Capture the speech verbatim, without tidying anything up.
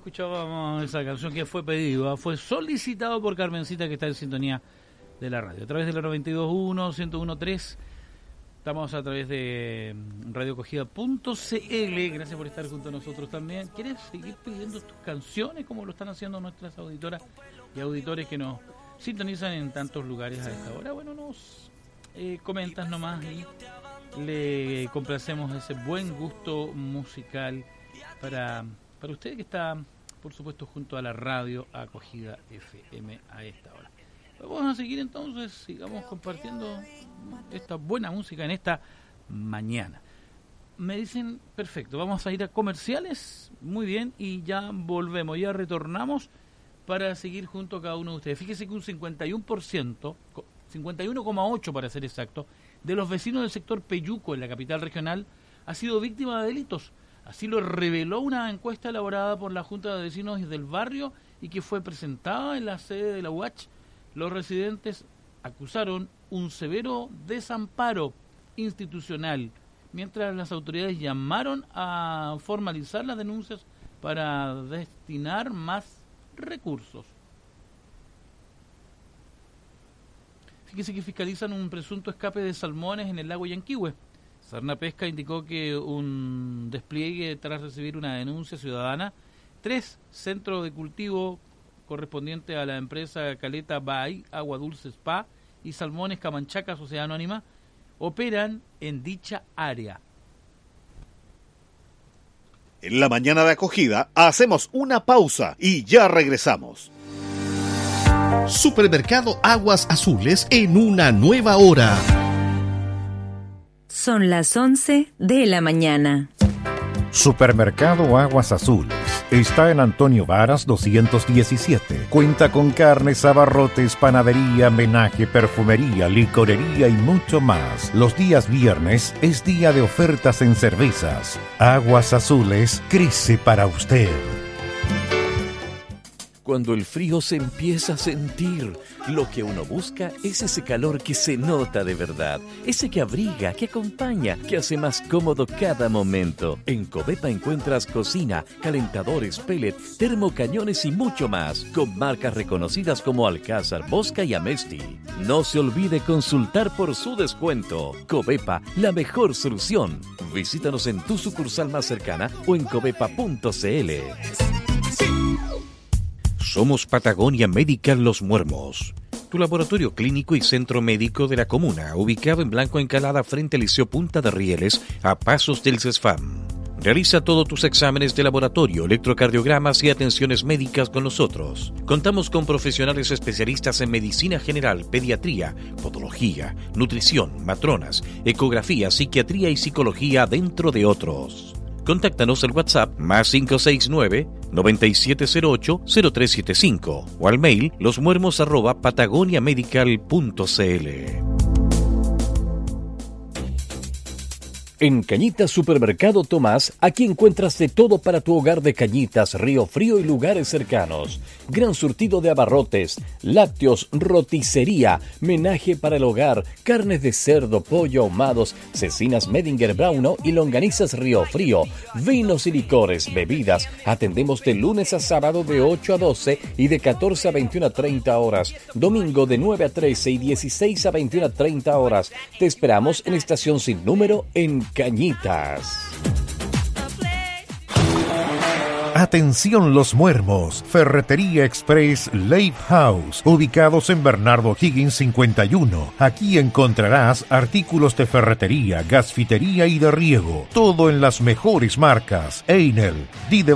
escuchábamos esa canción que fue pedido, fue solicitado por Carmencita, que está en sintonía de la radio. A través de la noventa y dos punto uno, ciento uno punto tres, estamos a través de radio acogida punto c l. Gracias por estar junto a nosotros también. ¿Quieres seguir pidiendo tus canciones como lo están haciendo nuestras auditoras y auditores que nos sintonizan en tantos lugares a esta hora? Bueno, nos eh, comentas nomás y le complacemos ese buen gusto musical para, para usted que está, por supuesto, junto a la radio Acogida F M a esta hora. Vamos a seguir entonces, sigamos compartiendo esta buena música en esta mañana. Me dicen, perfecto, vamos a ir a comerciales, muy bien, y ya volvemos, ya retornamos para seguir junto a cada uno de ustedes. Fíjese que un cincuenta y uno por ciento, cincuenta y uno coma ocho por ciento para ser exacto, de los vecinos del sector Peyuco, en la capital regional, ha sido víctima de delitos. Así lo reveló una encuesta elaborada por la Junta de Vecinos del barrio y que fue presentada en la sede de la U A Ch. Los residentes acusaron un severo desamparo institucional, mientras las autoridades llamaron a formalizar las denuncias para destinar más recursos. Fíjese que fiscalizan un presunto escape de salmones en el lago Yanquihue. Sarna Pesca indicó que un despliegue tras recibir una denuncia ciudadana, tres centros de cultivo correspondiente a la empresa Caleta Bay, Agua Dulce Spa y Salmones Camanchaca Sociedad Anónima, operan en dicha área. En la mañana de acogida hacemos una pausa y ya regresamos. Supermercado Aguas Azules en una nueva hora. Son las once de la mañana. Supermercado Aguas Azules está en Antonio Varas doscientos diecisiete. Cuenta con carnes, abarrotes, panadería, menaje, perfumería, licorería y mucho más. Los días viernes es día de ofertas en cervezas. Aguas Azules crece para usted. Cuando el frío se empieza a sentir, lo que uno busca es ese calor que se nota de verdad, ese que abriga, que acompaña, que hace más cómodo cada momento. En Covepa encuentras cocina, calentadores, pellet, termocañones y mucho más, con marcas reconocidas como Alcázar, Bosca y Amesti. No se olvide consultar por su descuento. Covepa, la mejor solución. Visítanos en tu sucursal más cercana o en covepa punto c l. Somos Patagonia Medical Los Muermos, tu laboratorio clínico y centro médico de la comuna, ubicado en Blanco Encalada frente al Liceo Punta de Rieles, a pasos del CESFAM. Realiza todos tus exámenes de laboratorio, electrocardiogramas y atenciones médicas con nosotros. Contamos con profesionales especialistas en medicina general, pediatría, podología, nutrición, matronas, ecografía, psiquiatría y psicología, dentro de otros. Contáctanos al WhatsApp más cinco seis nueve, nueve siete cero ocho, cero tres siete cinco o al mail losmuermos arroba patagoniamedical punto c l. En Cañitas Supermercado Tomás, aquí encuentras de todo para tu hogar de Cañitas, Río Frío y lugares cercanos. Gran surtido de abarrotes, lácteos, roticería, menaje para el hogar, carnes de cerdo, pollo ahumados, cecinas Medinger Brauno y longanizas Río Frío, vinos y licores, bebidas. Atendemos de lunes a sábado de ocho a doce y de catorce a veintiuna a treinta horas. Domingo de nueve a trece y dieciséis a veintiuna a treinta horas. Te esperamos en Estación Sin Número en Cañitas. Atención Los Muermos, Ferretería Express Lake House, ubicados en Bernardo Higgins cincuenta y uno. Aquí encontrarás artículos de ferretería, gasfitería y de riego, todo en las mejores marcas. Einel, Dide